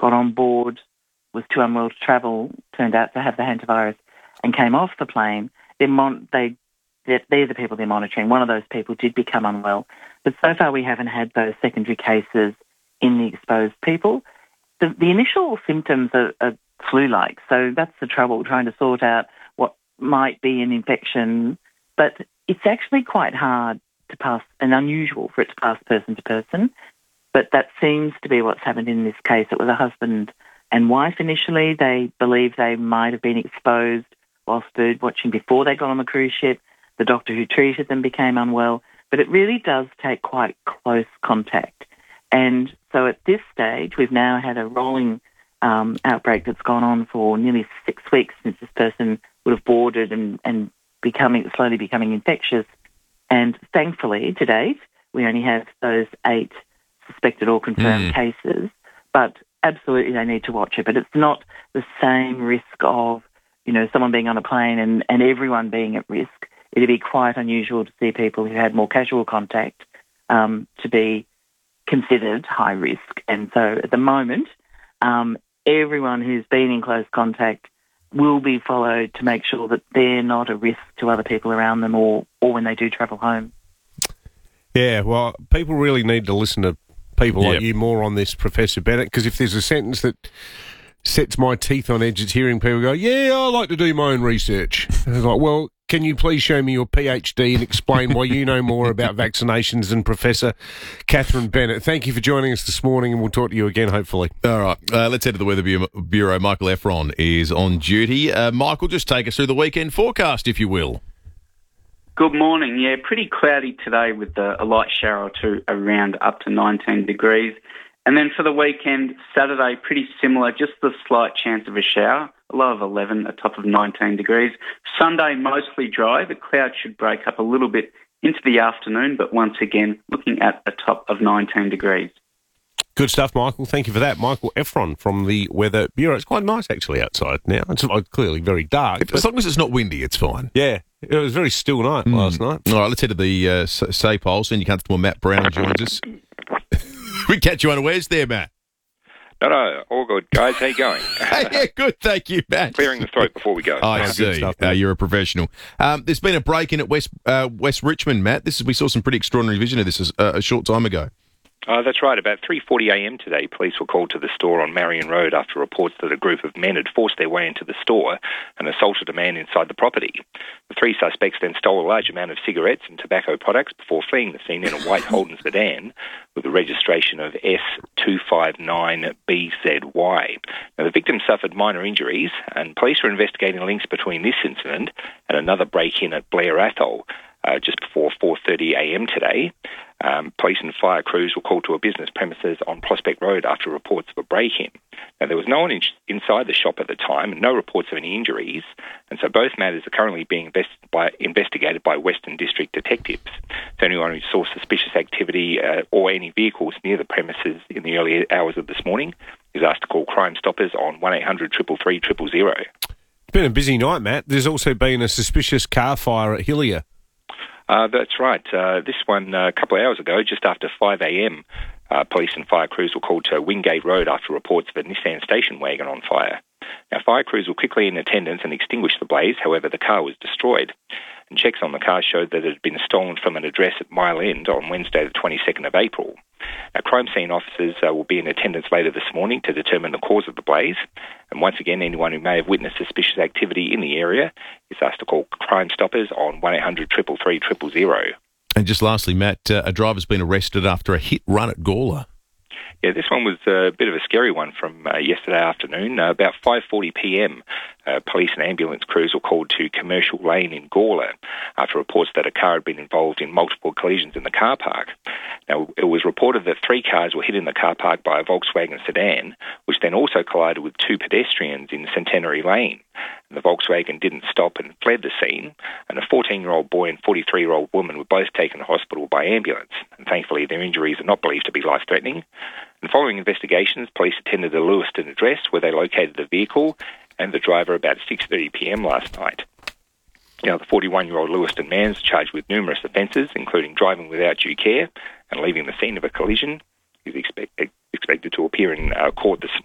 got on board, was too unwell to travel, turned out to have the hantavirus, and came off the plane, they're the people they're monitoring. One of those people did become unwell. But so far we haven't had those secondary cases in the exposed people. The initial symptoms are flu-like, so that's the trouble, trying to sort out what might be an infection. But it's actually quite hard to pass and unusual for it to pass person to person. But that seems to be what's happened in this case. It was a husband and wife initially. They believe they might have been exposed whilst bird watching before they got on the cruise ship. The doctor who treated them became unwell. But it really does take quite close contact. And so at this stage, we've now had a rolling outbreak that's gone on for nearly 6 weeks since this person would have boarded and slowly becoming infectious. And thankfully, to date, we only have those 8 suspected or confirmed cases. But absolutely they need to watch it. But it's not the same risk of, someone being on a plane and everyone being at risk. It'd be quite unusual to see people who had more casual contact to be considered high risk. And so at the moment, everyone who's been in close contact will be followed to make sure that they're not a risk to other people around them or when they do travel home. Yeah, well, people really need to listen to people like you more on this, Professor Bennett, because if there's a sentence that sets my teeth on edge, it's hearing people go, I like to do my own research. And it's like, well, can you please show me your PhD and explain why you know more about vaccinations than Professor Catherine Bennett? Thank you for joining us this morning, and we'll talk to you again, hopefully. All right, let's head to the Weather Bureau. Michael Efron is on duty. Michael, just take us through the weekend forecast, if you will. Good morning. Yeah, pretty cloudy today with a light shower or two around up to 19 degrees. And then for the weekend, Saturday, pretty similar, just the slight chance of a shower, a low of 11, a top of 19 degrees. Sunday, mostly dry. The clouds should break up a little bit into the afternoon, but once again, looking at a top of 19 degrees. Good stuff, Michael. Thank you for that. Michael Efron from the Weather Bureau. It's quite nice, actually, outside now. It's clearly very dark. As long as it's not windy, it's fine. Yeah. It was a very still night last night. All right, let's head to the SAPOL. Senior Constable Matt Brown joins us. We catch you unawares there, Matt. No, all good. Guys, how you going? Yeah, good, thank you, Matt. Clearing the throat before we go. I see. Stuff, you're a professional. There's been a break-in at West Richmond, Matt. We saw some pretty extraordinary vision of this a short time ago. That's right. About 3:40am today, police were called to the store on Marion Road after reports that a group of men had forced their way into the store and assaulted a man inside the property. The 3 suspects then stole a large amount of cigarettes and tobacco products before fleeing the scene in a white Holden sedan with a registration of S259BZY. Now, the victim suffered minor injuries, and police are investigating links between this incident and another break-in at Blair Athol just before 4:30am today. Police and fire crews were called to a business premises on Prospect Road after reports of a break-in. Now, there was no one inside the shop at the time and no reports of any injuries, and so both matters are currently being investigated by Western District detectives. So anyone who saw suspicious activity or any vehicles near the premises in the early hours of this morning is asked to call Crime Stoppers on 1800 333 000. It's been a busy night, Matt. There's also been a suspicious car fire at Hillier. That's right. This one a couple of hours ago, just after 5am, police and fire crews were called to Wingate Road after reports of a Nissan station wagon on fire. Now, fire crews were quickly in attendance and extinguished the blaze. However, the car was destroyed. And checks on the car showed that it had been stolen from an address at Mile End on Wednesday, the 22nd of April. Now, crime scene officers will be in attendance later this morning to determine the cause of the blaze. And once again, anyone who may have witnessed suspicious activity in the area is asked to call Crime Stoppers on 1800 333 000. And just lastly, Matt, a driver's been arrested after a hit run at Gawler. Yeah, this one was a bit of a scary one from yesterday afternoon. About 5:40pm, police and ambulance crews were called to Commercial Lane in Gawler after reports that a car had been involved in multiple collisions in the car park. Now, it was reported that 3 cars were hit in the car park by a Volkswagen sedan, which then also collided with 2 pedestrians in Centenary Lane. The Volkswagen didn't stop and fled the scene, and a 14-year-old boy and 43-year-old woman were both taken to hospital by ambulance. And thankfully, their injuries are not believed to be life-threatening. And following investigations, police attended the Lewiston address where they located the vehicle and the driver about 6:30pm last night. Now, the 41-year-old Lewiston man is charged with numerous offences, including driving without due care and leaving the scene of a collision. He's expected to appear in court this